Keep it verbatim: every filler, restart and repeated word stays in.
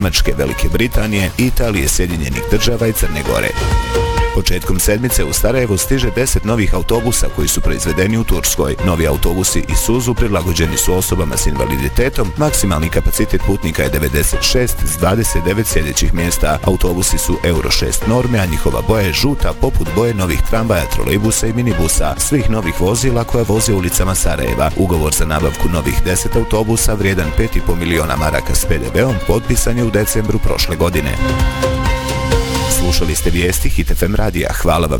Njemačke, Velike Britanije, Italije, Sjedinjenih Država i Crne Gore. Početkom sedmice u Sarajevo stiže deset novih autobusa koji su proizvedeni u Turskoj. Novi autobusi Isuzu prilagođeni su osobama s invaliditetom, maksimalni kapacitet putnika je devedeset šest s dvadeset devet sjedećih mjesta. Autobusi su Euro šest norme, a njihova boja je žuta poput boje novih tramvaja, trolejbusa i minibusa, svih novih vozila koja voze ulicama Sarajeva. Ugovor za nabavku novih deset autobusa vrijedan pet i po miliona maraka s pe de veom potpisan je u decembru prošle godine. Slušali ste vijesti Hit ef em radija. Hvala vam